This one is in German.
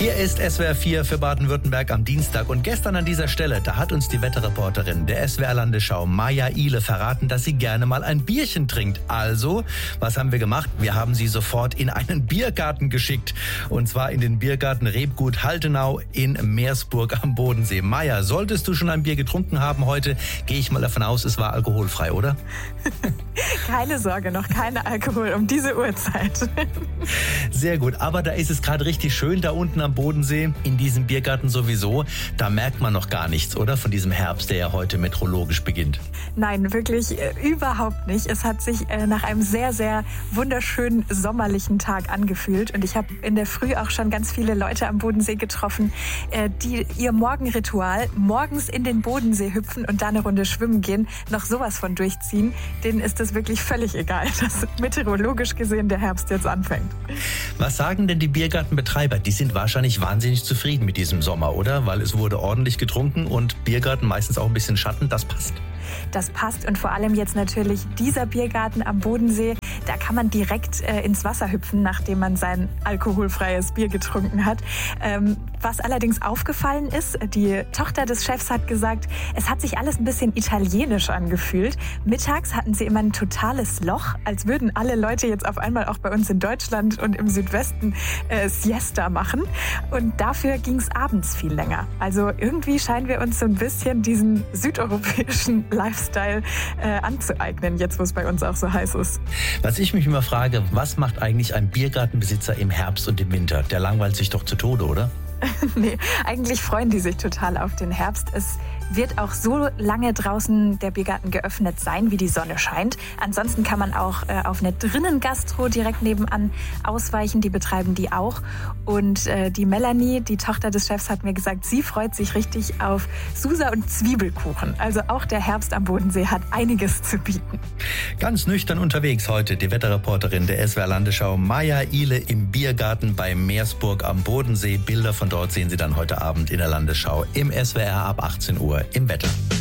Hier ist SWR 4 für Baden-Württemberg am Dienstag. Und gestern an dieser Stelle, da hat uns die Wetterreporterin der SWR Landesschau, Maja Ihle, verraten, dass sie gerne mal ein Bierchen trinkt. Also, was haben wir gemacht? Wir haben sie sofort in einen Biergarten geschickt. Und zwar in den Biergarten Rebgut Haltenau in Meersburg am Bodensee. Maja, solltest du schon ein Bier getrunken haben heute? Gehe ich mal davon aus, es war alkoholfrei, oder? Keine Sorge, noch kein Alkohol um diese Uhrzeit. Sehr gut, aber da ist es gerade richtig schön da unten am Bodensee, in diesem Biergarten sowieso. Da merkt man noch gar nichts, oder? Von diesem Herbst, der ja heute meteorologisch beginnt. Nein, wirklich überhaupt nicht. Es hat sich nach einem sehr, sehr wunderschönen sommerlichen Tag angefühlt. Und ich habe in der Früh auch schon ganz viele Leute am Bodensee getroffen, die ihr Morgenritual morgens in den Bodensee hüpfen und da eine Runde schwimmen gehen, noch sowas von durchziehen. Denen ist es wirklich völlig egal, dass meteorologisch gesehen der Herbst jetzt anfängt. Was sagen denn die Biergartenbetreiber? Die sind wahrscheinlich wahnsinnig zufrieden mit diesem Sommer, oder? Weil es wurde ordentlich getrunken und Biergarten meistens auch ein bisschen Schatten, das passt. Das passt und vor allem jetzt natürlich dieser Biergarten am Bodensee, da kann man direkt ins Wasser hüpfen, nachdem man sein alkoholfreies Bier getrunken hat. Was allerdings aufgefallen ist, die Tochter des Chefs hat gesagt, es hat sich alles ein bisschen italienisch angefühlt. Mittags hatten sie immer ein totales Loch, als würden alle Leute jetzt auf einmal auch bei uns in Deutschland und im Südwesten Siesta machen. Und dafür ging es abends viel länger. Also irgendwie scheinen wir uns so ein bisschen diesen südeuropäischen Lifestyle anzueignen, jetzt wo es bei uns auch so heiß ist. Was ich mich immer frage, was macht eigentlich ein Biergartenbesitzer im Herbst und im Winter? Der langweilt sich doch zu Tode, oder? Nee, eigentlich freuen die sich total auf den Herbst. Es wird auch so lange draußen der Biergarten geöffnet sein, wie die Sonne scheint. Ansonsten kann man auch auf eine Drinnen-Gastro direkt nebenan ausweichen. Die betreiben die auch. Und die Melanie, die Tochter des Chefs, hat mir gesagt, sie freut sich richtig auf Susa und Zwiebelkuchen. Also auch der Herbst am Bodensee hat einiges zu bieten. Ganz nüchtern unterwegs heute die Wetterreporterin der SWR Landesschau, Maja Ihle im Biergarten bei Meersburg am Bodensee. Bilder von dort sehen Sie dann heute Abend in der Landesschau im SWR ab 18 Uhr im Wetter.